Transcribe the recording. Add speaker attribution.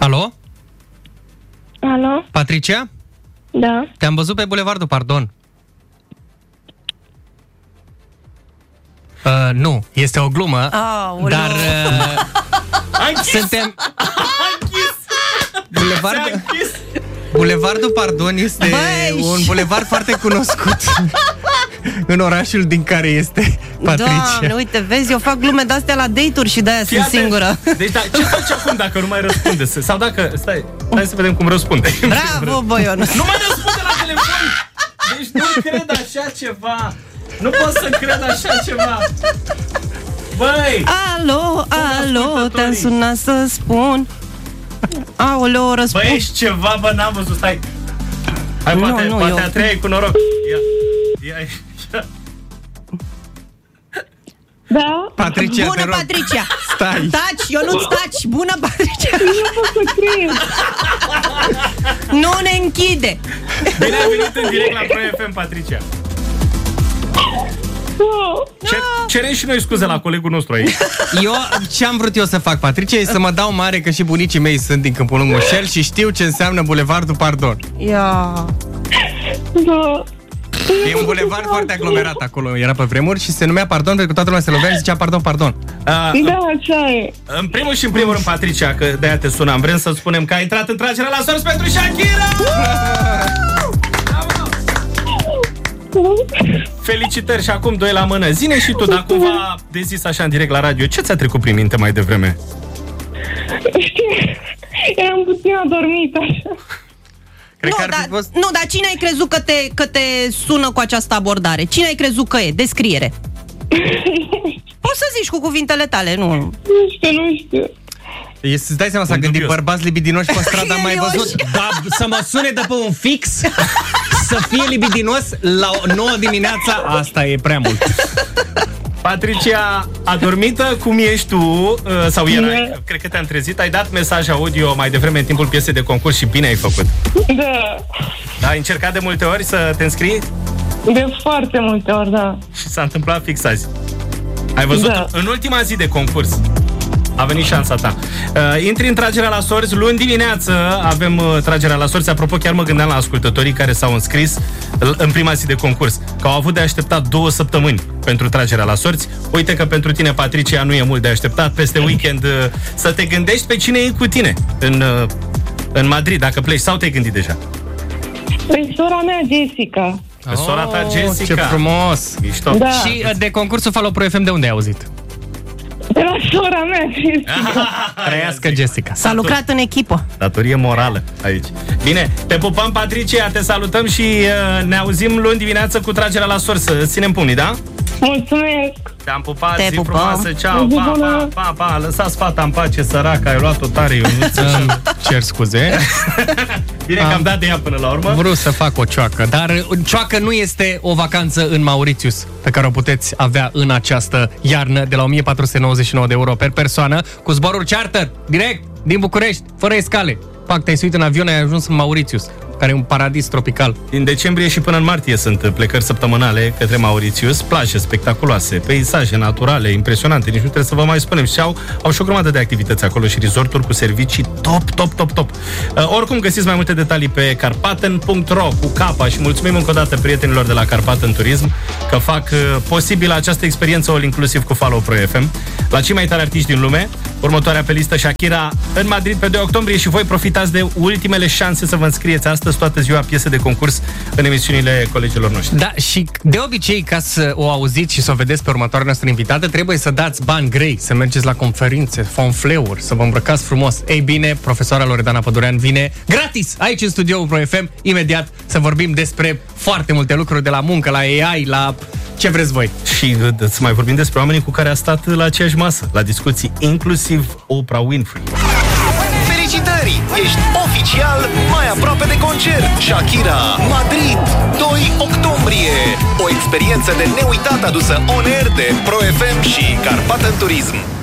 Speaker 1: Alo?
Speaker 2: Alo?
Speaker 1: Patricia?
Speaker 2: Da.
Speaker 1: Te-am văzut pe Bulevardul Pardon. Nu, este o glumă. Dar suntem... Bulevardul Pardon este un bulevard foarte cunoscut în orașul din care este Patricia.
Speaker 3: Doamne, uite, vezi, eu fac glume de-astea la date-uri și de-aia sunt singură.
Speaker 4: Deci, ce faci acum dacă nu mai răspunde? Sau dacă... Stai să vedem cum răspunde.
Speaker 3: Bravo, Boion.
Speaker 4: Nu mai răspunde la telefon! Deci nu cred așa ceva. Nu pot să cred așa ceva. Băi!
Speaker 3: Alo, te-am sunat să spun. Aoleu, răspund.
Speaker 4: Băi, ești ceva, bă, n-am văzut, stai. Hai, poate a treia e cu noroc. Ia.
Speaker 2: Da?
Speaker 1: Patricia,
Speaker 3: bună, Patricia.
Speaker 1: Stai.
Speaker 3: Taci, eu nu-ți taci. Bună, Patricia.
Speaker 2: Nu pot să cred.
Speaker 3: Nu ne închide.
Speaker 4: Bine ai venit în direct la Pro FM, Patricia. Cerem și noi scuze la colegul nostru aici.
Speaker 1: Ce am vrut eu să fac, Patricia, e să mă dau mare că și bunicii mei sunt din Câmpul Lung Mușel și știu ce înseamnă Bulevardul Pardon.
Speaker 3: Ia.
Speaker 2: Da.
Speaker 1: E un bulevard foarte aglomerat acolo, era pe vremuri și se numea Pardon pentru că toată lumea se lovea și zicea pardon.
Speaker 2: Da, așa e.
Speaker 4: În primul și în primul rând, Patricia, că de-aia te sunam, vrem să spunem că ai intrat în tragerea la sorți pentru Shakira! Felicitări și acum 2 la mână. Zine și tu, dacă cumva de zis așa în direct la radio, ce ți-a trecut prin minte mai devreme?
Speaker 2: Știi, eram puțin adormită așa.
Speaker 3: Nu, dar cine ai crezut că te sună cu această abordare? Cine ai crezut că e? Descriere. Poți să zici cu cuvintele tale, nu?
Speaker 2: Nu știu.
Speaker 1: Îți dai seama, s-a gândit bărbați libidinoși pe stradă, am mai văzut. Dar să mă sune de pe un fix, să fie libidinos la 9 dimineața, asta e prea mult.
Speaker 4: Patricia, adormită, cum ești tu? Sau erai? Cred că te-am trezit. Ai dat mesaj audio mai devreme în timpul piesei de concurs și bine ai făcut. Da. Ai încercat de multe ori să te înscrii?
Speaker 2: De foarte multe ori, da.
Speaker 4: Și s-a întâmplat fix azi. Ai văzut? Da. În ultima zi de concurs a venit șansa ta. Intri în tragerea la sorți. Luni dimineață avem tragerea la sorți. Apropo, chiar mă gândeam la ascultătorii care s-au înscris în prima zi de concurs, că au avut de așteptat 2 săptămâni pentru tragerea la sorți. Uite că pentru tine, Patricia, nu e mult de așteptat. Peste weekend să te gândești pe cine e cu tine în Madrid, dacă pleci, sau te-ai gândit deja?
Speaker 2: Păi sora mea, Jessica.
Speaker 4: Pe sora ta, Jessica.
Speaker 1: Ce frumos!
Speaker 2: Da.
Speaker 1: Și de concursul Follow Pro FM de unde ai auzit?
Speaker 2: De la sora mea, Jessica.
Speaker 1: Trăiască Jessica.
Speaker 3: S-a lucrat în echipă.
Speaker 4: Datorie morală aici. Bine, te pupăm, Patricia, te salutăm și ne auzim luni dimineață cu tragerea la sorți. Să ținem pumnii, da?
Speaker 2: Mulțumesc.
Speaker 4: Te-am pupat,
Speaker 3: te
Speaker 4: zi
Speaker 3: pupăm.
Speaker 4: frumoasă, ceau, pa. Lăsați fata în pace, săraca, ai luat-o tare, Ionuță.
Speaker 1: Cer scuze.
Speaker 4: Bine că am dat de ea până la urmă.
Speaker 1: Vreau să fac o cioacă, dar cioacă nu este o vacanță în Mauritius pe care o puteți avea în această iarnă de la 1499 de euro per persoană, cu zboruri charter, direct, din București, fără escale. Pac, te-ai suit în avion, ai ajuns în Mauritius, care e un paradis tropical.
Speaker 4: Din decembrie și până în martie sunt plecări săptămânale către Mauritius, plaje spectaculoase, peisaje naturale impresionante, nici nu trebuie să vă mai spunem. Și au și o grămadă de activități acolo și resorturi cu servicii top. Oricum găsiți mai multe detalii pe carpaten.ro cu capa și mulțumim încă o dată prietenilor de la Carpaten Turism că fac posibilă această experiență all inclusiv cu Follow Pro FM. La cei mai tari artiști din lume, următoarea pe listă Shakira în Madrid pe 2 octombrie și voi profitați de ultimele șanse să vă înscrieți astăzi toată ziua piese de concurs în emisiunile colegilor noștri.
Speaker 1: Da, și de obicei, ca să o auziți și să o vedeți pe următoarea noastră invitată, trebuie să dați bani grei, să mergeți la conferințe, fonfleuri, să vă îmbrăcați frumos. Ei bine, profesoara Loredana Pădurean vine gratis aici în studioul Pro FM, imediat să vorbim despre foarte multe lucruri, de la muncă, la AI, la ce vreți voi.
Speaker 4: Și să mai vorbim despre oamenii cu care a stat la aceeași masă, la discuții, inclusiv Oprah Winfrey.
Speaker 5: Felicitări! Ești oficial mai aproape de concert. Shakira, Madrid, 2 octombrie. O experiență de neuitat adusă on air de Pro FM și Carpaten Turism.